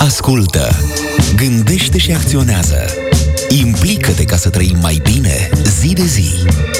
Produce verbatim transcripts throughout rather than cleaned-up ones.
Ascultă, gândește și acționează. Implică-te ca să trăim mai bine zi de zi.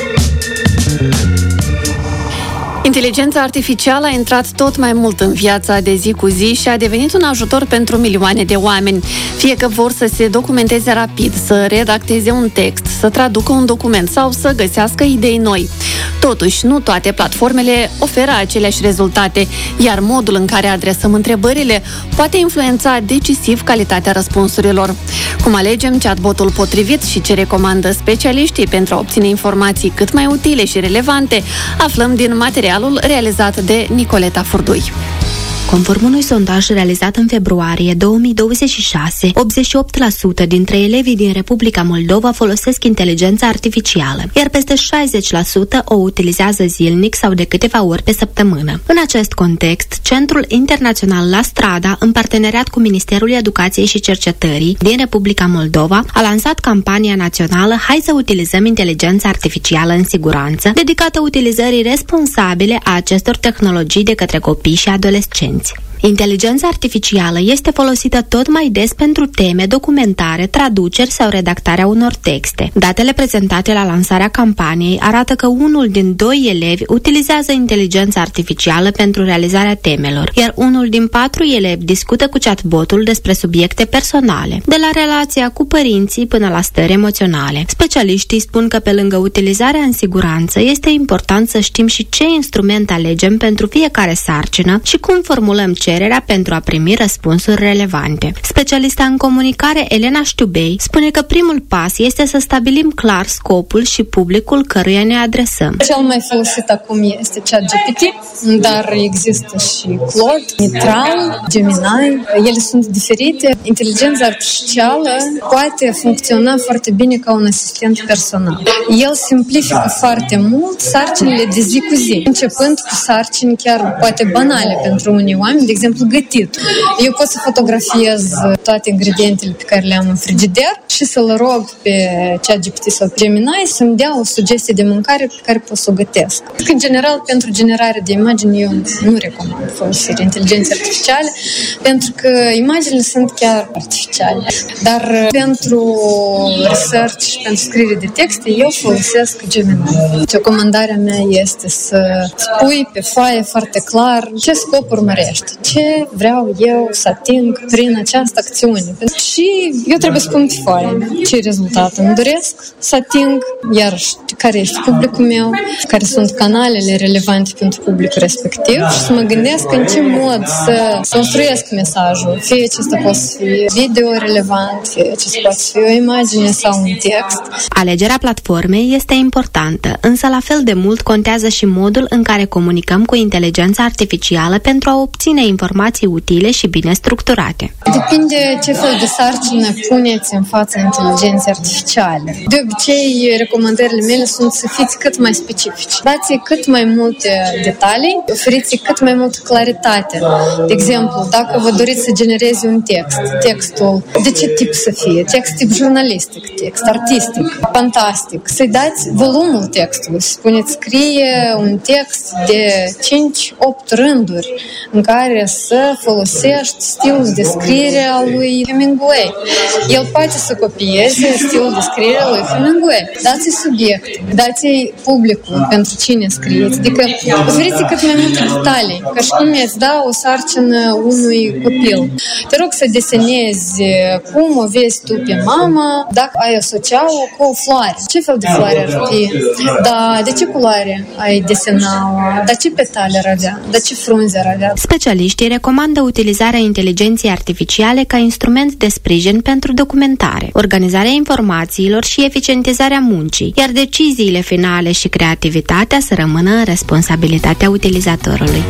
Inteligența artificială a intrat tot mai mult în viața de zi cu zi și a devenit un ajutor pentru milioane de oameni. Fie că vor să se documenteze rapid, să redacteze un text, să traducă un document sau să găsească idei noi. Totuși, nu toate platformele oferă aceleași rezultate, iar modul în care adresăm întrebările poate influența decisiv calitatea răspunsurilor. Cum alegem chatbotul potrivit și ce recomandă specialiștii pentru a obține informații cât mai utile și relevante, aflăm din materialul realizat de Nicoleta Furdui. Conform unui sondaj realizat în februarie două mii douăzeci și șase, optzeci și opt la sută dintre elevii din Republica Moldova folosesc inteligența artificială, iar peste șaizeci la sută o utilizează zilnic sau de câteva ori pe săptămână. În acest context, Centrul Internațional La Strada, în parteneriat cu Ministerul Educației și Cercetării din Republica Moldova, a lansat campania națională Hai să utilizăm inteligența artificială în siguranță, dedicată utilizării responsabile a acestor tehnologii de către copii și adolescenți. Inteligența artificială este folosită tot mai des pentru teme, documentare, traduceri sau redactarea unor texte. Datele prezentate la lansarea campaniei arată că unul din doi elevi utilizează inteligența artificială pentru realizarea temelor, iar unul din patru elevi discută cu chatbotul despre subiecte personale, de la relația cu părinții până la stări emoționale. Specialiștii spun că pe lângă utilizarea în siguranță, este important să știm și ce instrument alegem pentru fiecare sarcină și cum formulăm ce pentru a primi răspunsuri relevante. Specialista în comunicare Elena Știubei spune că primul pas este să stabilim clar scopul și publicul căruia ne adresăm. Cel mai folosit acum este ChatGPT, dar există și Claude, Mistral, Gemini. Ele sunt diferite. Inteligența artificială poate funcționa foarte bine ca un asistent personal. El simplifică foarte mult sarcinile de zi cu zi, începând cu sarcini chiar poate banale pentru unii oameni, de exemplu gătit. Eu pot să fotografiez toate ingredientele pe care le am în frigider și să-l rog pe ChatGPT sau Gemini să-mi dea o sugestie de mâncare pe care pot să o gătesc. În general, pentru generarea de imagini, eu nu recomand folosirea inteligenței artificiale, pentru că imaginile sunt chiar artificiale. Dar pentru research și pentru scriere de texte, eu folosesc Gemini. Recomandarea mea este să spui pe foaie foarte clar ce scop urmărești, ce vreau eu să ating prin această acțiune. Și eu trebuie să spun pe foaie ce rezultate îmi doresc să ating, iar care este publicul meu, care sunt canalele relevante pentru publicul respectiv și să mă gândesc în ce mod să construiesc mesajul. Fie acesta poate să fie video relevant, fie acesta poate să fie o imagine sau un text. Alegerea platformei este importantă, însă la fel de mult contează și modul în care comunicăm cu inteligența artificială pentru a obține informații utile și bine structurate. Depinde ce fel de sarcină puneți în fața inteligenței artificiale. De obicei, recomandările mele sunt să fiți cât mai specifici. Dați cât mai multe detalii, oferiți cât mai multă claritate. De exemplu, dacă vă doriți să genereze un text, textul de ce tip să fie? Text tip jurnalistic, text artistic, fantastic. Să-i dați volumul textului. Spuneți, scrie un text de cinci opt rânduri în care să folosești stilul de scriere al lui Hemingway. El poate să copieze stilul de scriere al lui Hemingway. Dați-i subiect, dați-i publicul pentru cine scrieți. Adică oferiți cât mai multe detalii, ca și cum i-ați da o sarcină unui copil. Te rog să desenezi cum o vezi tu pe mama, dacă ai asocia-o cu o floare. Ce fel de floare ar fi? Da, de ce culoare ai desena-o? Da, ce petale ar avea? Da, ce frunze ar avea? Specialiștii recomandă utilizarea inteligenței artificiale ca instrument de sprijin pentru documentare, organizarea informațiilor și eficientizarea muncii, iar deciziile finale și creativitatea să rămână în responsabilitatea utilizatorului.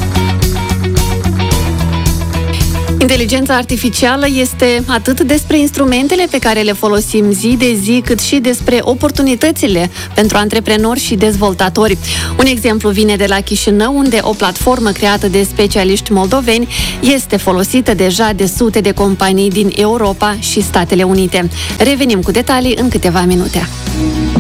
Inteligența artificială este atât despre instrumentele pe care le folosim zi de zi, cât și despre oportunitățile pentru antreprenori și dezvoltatori. Un exemplu vine de la Chișinău, unde o platformă creată de specialiști moldoveni este folosită deja de sute de companii din Europa și Statele Unite. Revenim cu detalii în câteva minute.